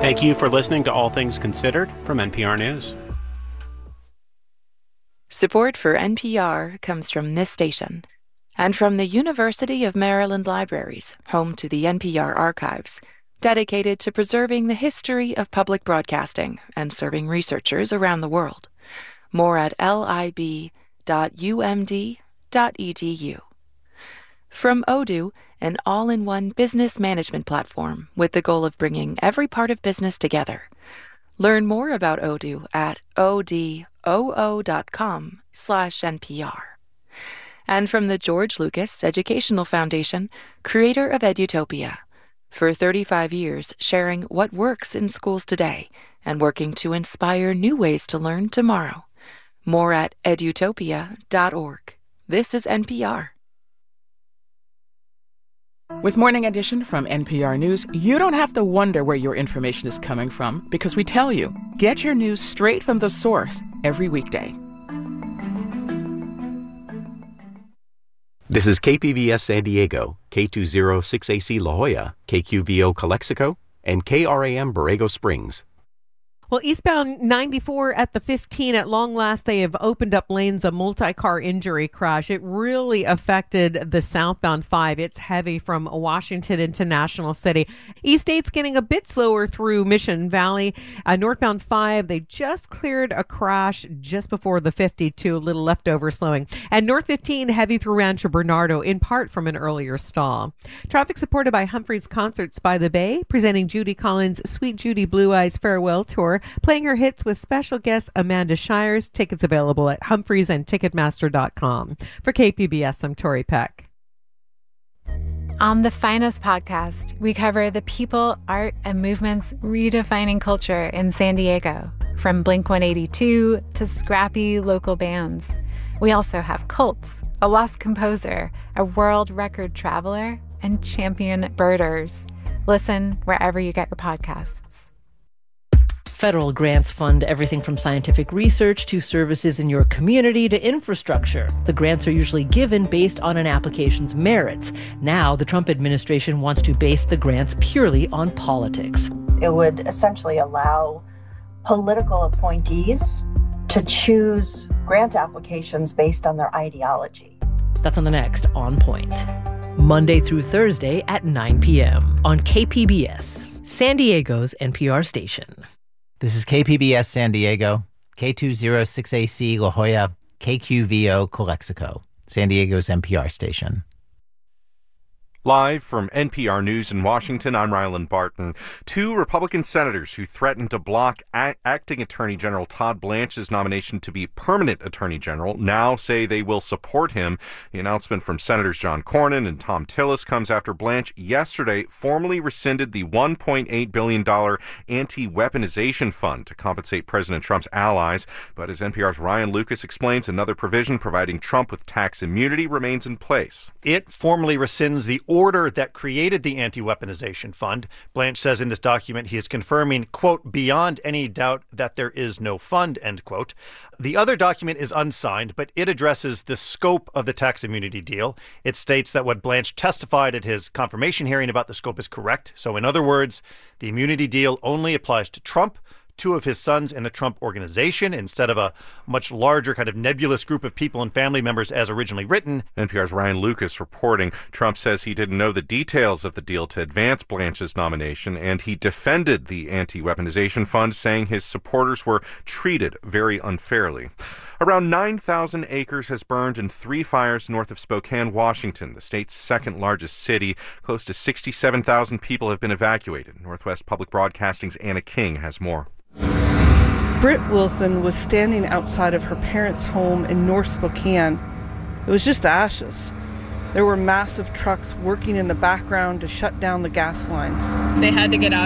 Thank you for listening to All Things Considered from NPR News. Support for NPR comes from this station and from the University of Maryland Libraries, home to the NPR Archives, dedicated to preserving the history of public broadcasting and serving researchers around the world. More at lib.umd.edu. From Odoo, an all-in-one business management platform with the goal of bringing every part of business together. Learn more about Odoo at odoo.com/NPR. And from the George Lucas Educational Foundation, creator of Edutopia. For 35 years, sharing what works in schools today and working to inspire new ways to learn tomorrow. More at edutopia.org. This is NPR. With Morning Edition from NPR News, you don't have to wonder where your information is coming from because we tell you. Get your news straight from the source every weekday. This is KPBS San Diego, K206AC La Jolla, KQVO Calexico, and KRAM Borrego Springs. Well, eastbound 94 at the 15, at long last, they have opened up lanes, a multi-car injury crash. It really affected the southbound 5. It's heavy from Washington into National City. East 8's getting a bit slower through Mission Valley. Northbound 5, they just cleared a crash just before the 52, a little leftover slowing. And North 15, heavy through Rancho Bernardo, in part from an earlier stall. Traffic supported by Humphreys Concerts by the Bay, presenting Judy Collins' Sweet Judy Blue Eyes Farewell Tour, playing her hits with special guest Amanda Shires. Tickets available at Humphreys and Ticketmaster.com. For KPBS, I'm Tori Peck. On the Finest podcast, we cover the people, art, and movements redefining culture in San Diego, from Blink-182 to scrappy local bands. We also have cults, a lost composer, a world record traveler, and champion birders. Listen wherever you get your podcasts. Federal grants fund everything from scientific research to services in your community to infrastructure. The grants are usually given based on an application's merits. Now, the Trump administration wants to base the grants purely on politics. It would essentially allow political appointees to choose grant applications based on their ideology. That's on the next On Point. Monday through Thursday at 9 p.m. on KPBS, San Diego's NPR station. This is KPBS San Diego, K206AC La Jolla, KQVO Calexico, San Diego's NPR station. Live from NPR News in Washington, I'm Rylan Barton. 2 Republican senators who threatened to block acting Attorney General Todd Blanche's nomination to be permanent Attorney General now say they will support him. The announcement from Senators John Cornyn and Thom Tillis comes after Blanche yesterday formally rescinded the $1.8 billion anti-weaponization fund to compensate President Trump's allies. But as NPR's Ryan Lucas explains, another provision providing Trump with tax immunity remains in place. It formally rescinds the order that created the anti-weaponization fund. Blanche says in this document he is confirming, quote, beyond any doubt that there is no fund, end quote. The other document is unsigned, but it addresses the scope of the tax immunity deal. It states that what Blanche testified at his confirmation hearing about the scope is correct. So in other words, the immunity deal only applies to Trump, 2 of his sons in the Trump Organization, instead of a much larger kind of nebulous group of people and family members as originally written. NPR's Ryan Lucas reporting. Trump says he didn't know the details of the deal to advance Blanche's nomination, and he defended the anti-weaponization fund, saying his supporters were treated very unfairly. Around 9,000 acres has burned in 3 fires north of Spokane, Washington, the state's second largest city. Close to 67,000 people have been evacuated. Northwest Public Broadcasting's Anna King has more. Britt Wilson was standing outside of her parents' home in North Spokane. It was just ashes. There were massive trucks working in the background to shut down the gas lines. They had to get out